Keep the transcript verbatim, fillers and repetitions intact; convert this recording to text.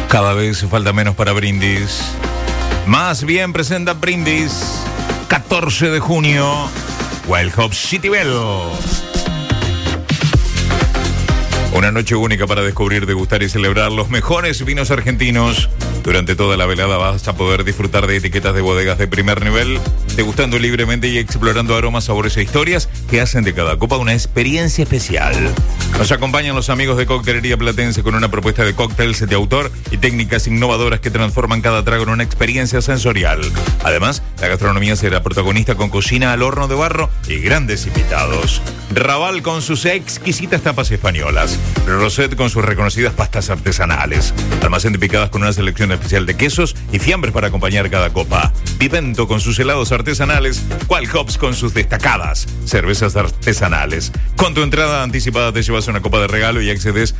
Cada vez falta menos para Brindis. Más bien presenta Brindis, catorce de junio, Wild Hop City Bell. Una noche única para descubrir, degustar y celebrar los mejores vinos argentinos. Durante toda la velada vas a poder disfrutar de etiquetas de bodegas de primer nivel, degustando libremente y explorando aromas, sabores e historias que hacen de cada copa una experiencia especial. Nos acompañan los amigos de Coctelería Platense con una propuesta de cócteles de autor y técnicas innovadoras que transforman cada trago en una experiencia sensorial. Además, la gastronomía será protagonista con cocina al horno de barro y grandes invitados. Raval con sus exquisitas tapas españolas. Roset con sus reconocidas pastas artesanales. Almacén de picadas con una selección especial de quesos y fiambres para acompañar cada copa. Vivento con sus helados artesanales. Wild Hops con sus destacadas cervezas artesanales. Con tu entrada anticipada te llevas una copa de regalo y accedes